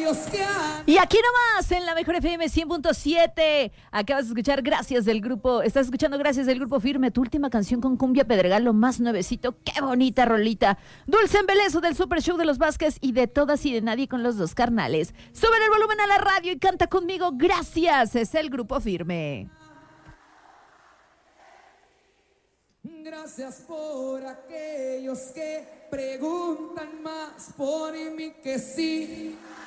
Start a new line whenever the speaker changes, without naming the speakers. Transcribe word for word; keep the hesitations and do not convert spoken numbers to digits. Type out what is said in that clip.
aquellos que han...
Y aquí nomás, en la Mejor F M cien punto siete, acabas de escuchar Gracias del grupo, estás escuchando Gracias del grupo Firme, tu última canción con Cumbia Pedregal, lo más nuevecito, qué bonita rolita. Dulce Embelezo del Super Show de los Vázquez y de Todas y de Nadie con los dos carnales. Suben el volumen a la radio y canta conmigo, Gracias, es el grupo Firme.
Gracias por aquellos que preguntan más por mí que sí.